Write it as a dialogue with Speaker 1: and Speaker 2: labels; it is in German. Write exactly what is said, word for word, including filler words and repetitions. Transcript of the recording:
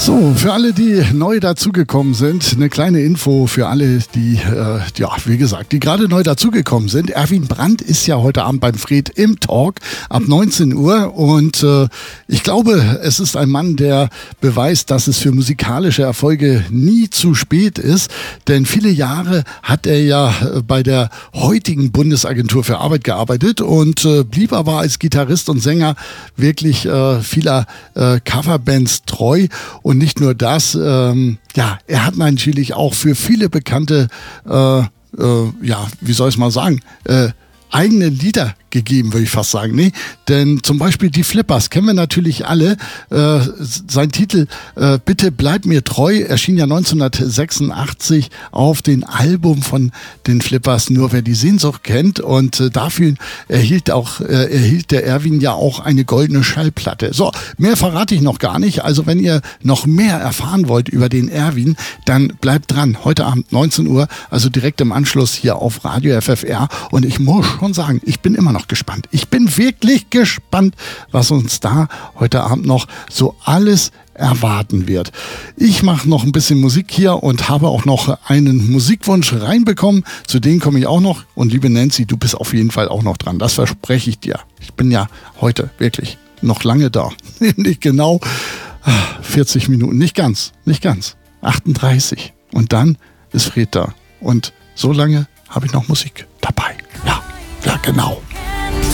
Speaker 1: So, für alle, die neu dazugekommen sind, eine kleine Info für alle, die, äh, ja, wie gesagt, die gerade neu dazugekommen sind. Erwin Brandt ist ja heute Abend beim Fred im Talk ab neunzehn Uhr und äh, ich glaube, es ist ein Mann, der beweist, dass es für musikalische Erfolge nie zu spät ist, denn viele Jahre hat er ja bei der heutigen Bundesagentur für Arbeit gearbeitet und äh, blieb aber als Gitarrist und Sänger wirklich äh, vieler äh, Coverbands treu. Und nicht nur das, ähm, ja, er hat natürlich auch für viele bekannte, äh, äh, ja, wie soll ich mal sagen, äh, eigene Lieder gegeben, würde ich fast sagen. Nee, denn zum Beispiel die Flippers kennen wir natürlich alle. Äh, sein Titel äh, Bitte bleib mir treu erschien ja neunzehnhundertsechsundachtzig auf dem Album von den Flippers Nur wer die Sehnsucht kennt und äh, dafür erhielt auch äh, erhielt der Erwin ja auch eine goldene Schallplatte. So, mehr verrate ich noch gar nicht. Also wenn ihr noch mehr erfahren wollt über den Erwin, dann bleibt dran. Heute Abend neunzehn Uhr, also direkt im Anschluss hier auf Radio F F R und ich muss schon sagen, ich bin immer noch gespannt. Ich bin wirklich gespannt, was uns da heute Abend noch so alles erwarten wird. Ich mache noch ein bisschen Musik hier und habe auch noch einen Musikwunsch reinbekommen. Zu denen komme ich auch noch. Und liebe Nancy, du bist auf jeden Fall auch noch dran. Das verspreche ich dir. Ich bin ja heute wirklich noch lange da. Nicht genau vierzig Minuten. Nicht ganz. Nicht ganz. achtunddreißig. Und dann ist Fred da. Und so lange habe ich noch Musik dabei. Ja, ja genau.